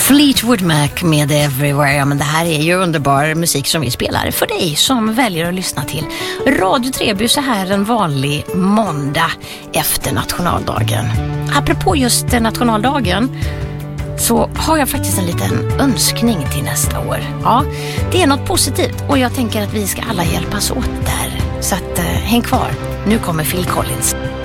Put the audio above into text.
Fleetwood Mac med Everywhere. Men det här är ju underbar musik som vi spelar för dig som väljer att lyssna till Radio Treby så här en vanlig måndag efter nationaldagen. Apropå just nationaldagen så har jag faktiskt en liten önskning till nästa år. Ja, det är något positivt och jag tänker att vi ska alla hjälpas åt där. Så att häng kvar, nu kommer Phil Collins.